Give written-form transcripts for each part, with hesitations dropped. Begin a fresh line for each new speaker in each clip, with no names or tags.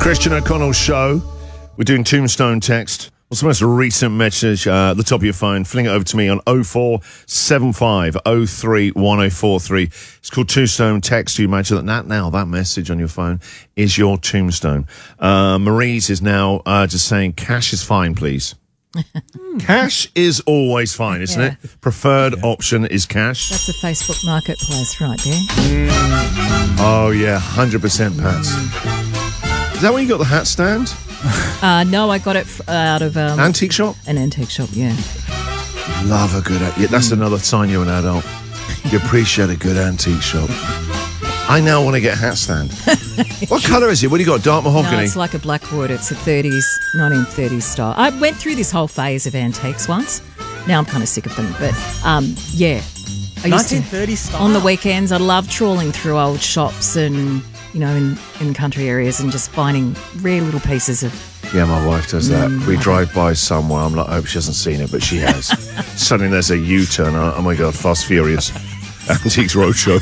Christian O'Connell Show. We're doing Tombstone text. What's the most recent message at the top of your phone? Fling it over to me on 0475 03 1043. It's called Tombstone text. You imagine that now that message on your phone is your tombstone. Marie's is now just saying cash is fine, please. Cash is always fine, isn't it? Preferred option is cash.
That's a Facebook marketplace right there.
Oh, yeah, 100% Pats. Is that where you got the hat stand?
No, I got it out of...
Antique shop?
An antique shop, yeah.
Love a good... Yeah, that's another sign you're an adult. You appreciate a good antique shop. I now want to get a hat stand. What colour is it? What do you got? Dark mahogany?
No, it's like a Blackwood. It's a 1930s style. I went through this whole phase of antiques once. Now I'm kind of sick of them. But, yeah.
1930s style?
On the weekends, I love trawling through old shops and, you know, in country areas and just finding rare little pieces of...
Yeah, my wife does that. We drive by somewhere. I'm like, I hope she hasn't seen it, but she has. Suddenly there's a U-turn. Oh, my God, Fast Furious. Antiques Roadshow.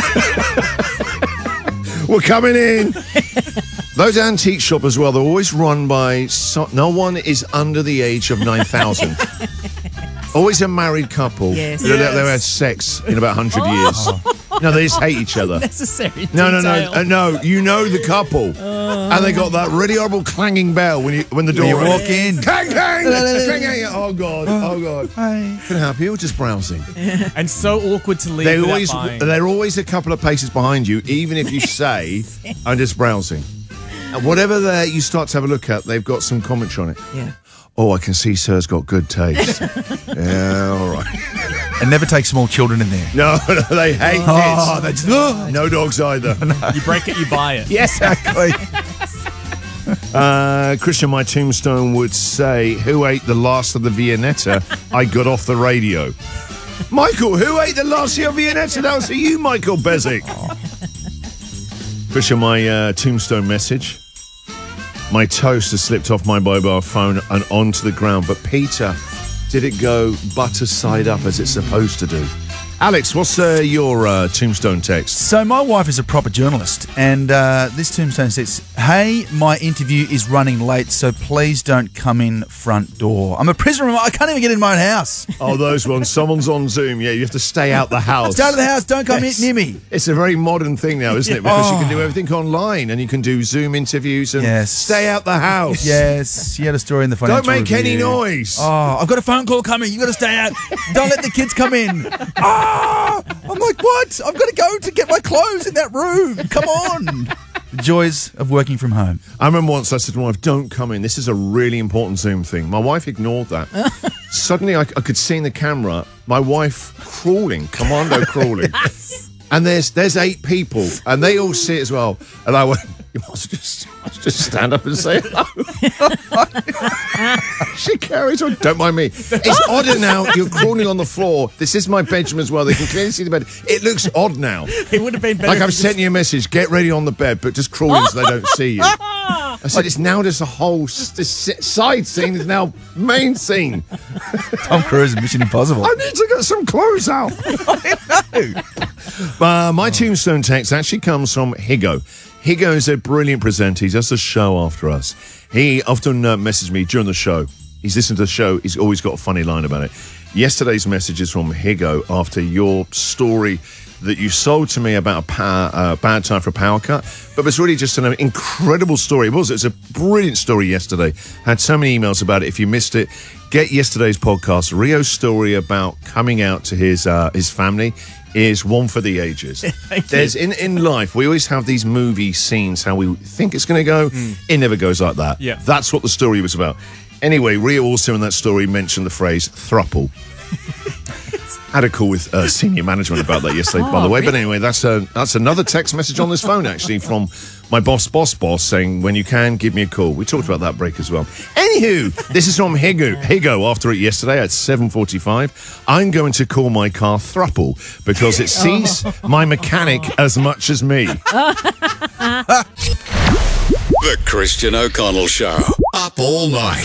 We're coming in. Those antique shops as well, they're always run by... no one is under the age of 9,000. Always a married couple.
Yes.
They've had sex in about 100 years. No, they just hate each other.
Necessary
No. You know the couple. And they got that really horrible clanging bell when the door...
You walk in.
Clang, clang! Clang. Oh, God.
Hi.
Can I help you? Or just browsing?
And so awkward to leave without buying.
They're always a couple of paces behind you, even if you say, I'm just browsing. And whatever you start to have a look at, they've got some commentary on it.
Yeah.
Oh, I can see Sir's got good taste. Yeah, all right.
And never take small children in there.
No, they hate kids. No dogs either.
You break it, you buy it.
Yes, exactly.
Christian, my tombstone would say, who ate the last of the Viennetta I got off the radio? Michael, who ate the last of your Viennetta? That was for you, Michael Bezic. Christian, my tombstone message. My toast has slipped off my mobile phone and onto the ground, but Peter, did it go butter side up as it's supposed to do? Alex, what's your tombstone text?
So my wife is a proper journalist, and this tombstone says, hey, my interview is running late, so please don't come in front door. I'm a prisoner. I can't even get in my own house.
Oh, those ones. Someone's on Zoom. Yeah, you have to stay out the house.
Stay out of the house. Don't come near me.
It's a very modern thing now, isn't it? Because you can do everything online, and you can do Zoom interviews and stay out the house.
Yes. She had a story in the Financial
Don't make
Review.
any noise.
Oh, I've got a phone call coming. You've got to stay out. Don't let the kids come in. I'm like, what? I've got to go to get my clothes in that room. Come on. The joys of working from home.
I remember once I said to my wife, don't come in. This is a really important Zoom thing. My wife ignored that. Suddenly I could see in the camera my wife crawling, commando crawling. And there's 8 people, and they all see it as well. And I went, you must just stand up and say hello. She carries on. Don't mind me. It's odder now. You're crawling on the floor. This is my bedroom as well. They can clearly see the bed. It looks odd now.
It would have been better.
Like I've sent you a message. Get ready on the bed, but just crawl in so they don't see you. I said it's now just a whole side scene. It's now main scene.
Tom Cruise in Mission Impossible.
I need to get some clothes out.
I know.
My tombstone text actually comes from Higo. Higo is a brilliant presenter. He does the show after us. He often messages me during the show. He's listened to the show. He's always got a funny line about it. Yesterday's message is from Higo after your story that you sold to me about a bad time for a power cut. But it's really just an incredible story. It was a brilliant story yesterday. Had so many emails about it. If you missed it, get yesterday's podcast. Rio's story about coming out to his family is one for the ages. There's in life, we always have these movie scenes, how we think it's going to go. It never goes like that.
Yeah.
That's what the story was about. Anyway, Rio also in that story mentioned the phrase thruple. Had a call with senior management about that yesterday, by the way. But anyway, that's another text message on this phone, actually, from my boss saying, when you can, give me a call. We talked about that break as well. Anywho, this is from Higo after it yesterday at 7:45. I'm going to call my car thruple because it sees my mechanic as much as me.
The Christian O'Connell Show. Up all night.